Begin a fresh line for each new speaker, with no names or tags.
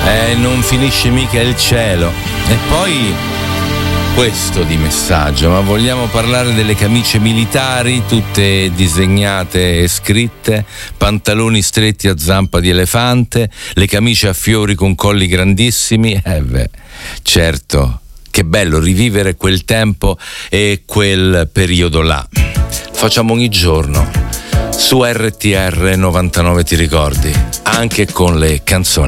Non finisce mica il cielo. E poi questo di messaggio, ma vogliamo parlare delle camicie militari, tutte disegnate e scritte, pantaloni stretti a zampa di elefante, le camicie a fiori con colli grandissimi? Certo, che bello rivivere quel tempo e quel periodo là. Facciamo ogni giorno su RTR 99, ti ricordi? Anche con le canzoni